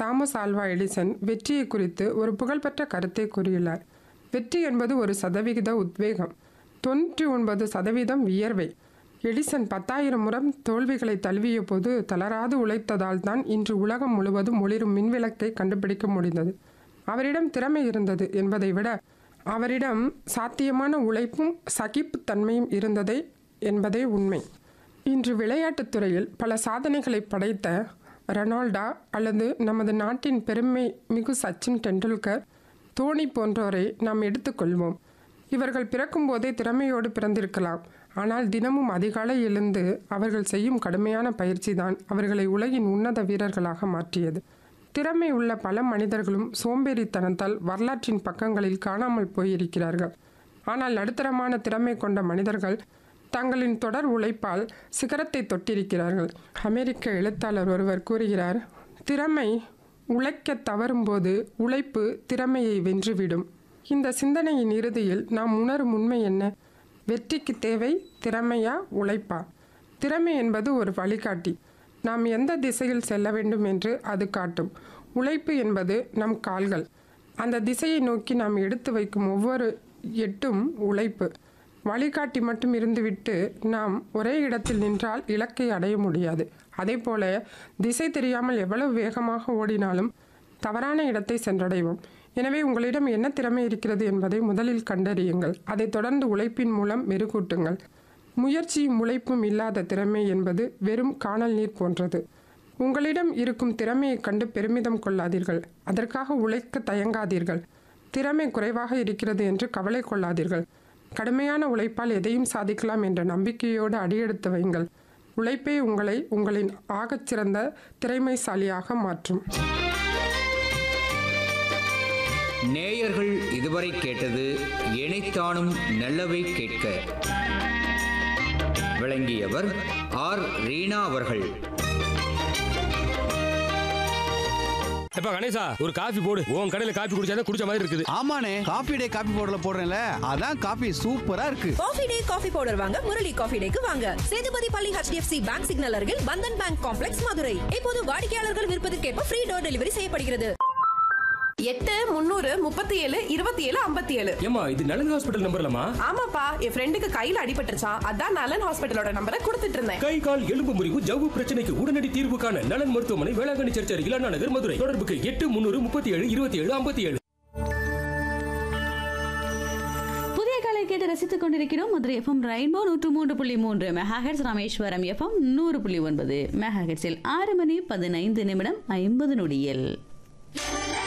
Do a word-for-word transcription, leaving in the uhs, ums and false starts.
Thomas Alva Edison வெற்றியை குறித்து ஒரு புகழ்பெற்ற கருத்தை கூறியுள்ளார். வெற்றி என்பது ஒரு சதவிகித உத்வேகம், தொண்ணூற்றி ஒன்பது சதவீதம் வியர்வை. எடிசன் பத்தாயிரம் முறை தோல்விகளை தழுவிய போது தளராது உழைத்ததால் தான் இன்று உலகம் முழுவதும் ஒளிரும் மின்விளக்கை கண்டுபிடிக்க முடிந்தது. அவரிடம் திறமை இருந்தது என்பதை விட அவரிடம் சாத்தியமான உழைப்பும் சகிப்புத்தன்மையும் இருந்ததை என்பதே உண்மை. இன்று விளையாட்டுத் துறையில் பல சாதனைகளை படைத்த ரொனால்டோ அல்லது நமது நாட்டின் பெருமை மிகு சச்சின் டெண்டுல்கர், தோனி போன்றோரை நாம் எடுத்துக்கொள்வோம். இவர்கள் பிறக்கும் போதே திறமையோடு பிறந்திருக்கலாம். ஆனால் தினமும் அதிகாலை எழுந்து அவர்கள் செய்யும் கடுமையான பயிற்சி தான் அவர்களை உலகின் உன்னத வீரர்களாக மாற்றியது. திறமை உள்ள பல மனிதர்களும் சோம்பேறித்தனத்தால் வரலாற்றின் பக்கங்களில் காணாமல் போயிருக்கிறார்கள். ஆனால் நடுத்தரமான திறமை கொண்ட மனிதர்கள் தங்களின் தொடர் உழைப்பால் சிகரத்தை தொட்டிருக்கிறார்கள். அமெரிக்க எழுத்தாளர் ஒருவர் கூறுகிறார், திறமை உழைக்க தவறும்போது உழைப்பு திறமையை வென்றுவிடும். இந்த சிந்தனையின் இறுதியில் நாம் உணரும் உண்மை என்ன? வெற்றிக்கு தேவை திறமையா உழைப்பா? திறமை என்பது ஒரு வழிகாட்டி, நாம் எந்த திசையில் செல்ல வேண்டும் என்று அது காட்டும். உழைப்பு என்பது நம் கால்கள், அந்த திசையை நோக்கி நாம் எடுத்து வைக்கும் ஒவ்வொரு எட்டும் உழைப்பு. வழிகாட்டி மட்டும் இருந்துவிட்டு நாம் ஒரே இடத்தில் நின்றால் இலக்கை அடைய முடியாது. அதே போல திசை தெரியாமல் எவ்வளவு வேகமாக ஓடினாலும் தவறான இடத்தை சென்றடைவோம். எனவே உங்களிடம் என்ன திறமை இருக்கிறது என்பதை முதலில் கண்டறியுங்கள். அதைத் தொடர்ந்து உழைப்பின் மூலம் மெருகூட்டுங்கள். முயற்சியும் உழைப்பும் இல்லாத திறமை என்பது வெறும் காணல் நீர் போன்றது. உங்களிடம் இருக்கும் திறமையை கண்டு பெருமிதம் கொள்ளாதீர்கள். அதற்காக உழைக்க தயங்காதீர்கள். திறமை குறைவாக இருக்கிறது என்று கவலை கொள்ளாதீர்கள். கடுமையான உழைப்பால் எதையும் சாதிக்கலாம் என்ற நம்பிக்கையோடு அடியெடுத்து வையுங்கள். உழைப்பே உங்களை உங்களின் ஆகச்சிறந்த திறமைசாலியாக மாற்றும். நேயர்கள் இதுவரை கேட்டது இணைத்தானும் நல்லவை கேட்க. விளங்கியவர் ஆர் ரீனா அவர்கள். எப்ப கணேசா, ஒரு காபி போடு. உன் கடையில காபி குடிச்சாதான் குடிச்ச மாதிரி இருக்குது. ஆமாண்ணே, காபி டே காபி பவுடர்ல போடுறேன்ல, அதான் காபி சூப்பரா இருக்கு. காபி டே காபி பவுடர் வாங்க முரளி காபி டேக்கு வாங்க. சேதுபதி பள்ளி H D F C bank signal அருகில் பந்தன் பேங்க் காம்ப்ளெக்ஸ் மதுரை. இப்போது வாடிக்கையாளர்கள் விருப்பத்திற்கேற்ப ஃப்ரீ டோர் டெலிவரி செய்யப்படுகிறது. எட்டு முன்னூறு முப்பத்தி ஏழு இருபத்தி ஏழு ஐம்பத்தி ஏழு. ஏமா, இது நலன் ஹாஸ்பிட்டல் நம்பர்லமா? ஆமாப்பா, என் ஃப்ரெண்டுக்கு கையில அடிபட்டுருச்சான், அதான் நலன் ஹாஸ்பிட்டலோட நம்பரை கொடுத்துட்டு இருந்தேன். கை கால் எலும்பு முறிவு ஜவ்வு பிரச்சனைக்கு உடனடி தீர்வு காண நலன் மருத்துவமனை, வேளாங்கண்ணி சர்ச் அருகில் அண்ணா நகர், மதுரை. தொடர்புக்கு எட்டு முன்னூறு முப்பத்தி ஏழு இருபத்தி ஏழு ஐம்பத்தி ஏழு. புதிய காலை கேட்டு ரசித்துக் கொண்டிருக்கிறோம். மதுரை எஃப்எம் ரெயின்போ நூற்று மூன்று புள்ளி மூன்று மெகாஹெர்ட்ஸ், ராமேஸ்வரம் எஃப்எம் நூறு புள்ளி ஒன்பது மெகாஹெர்ட்ஸில் ஆறு மணி பதினைந்து நிமிடம் ஐம்பது நொடியில்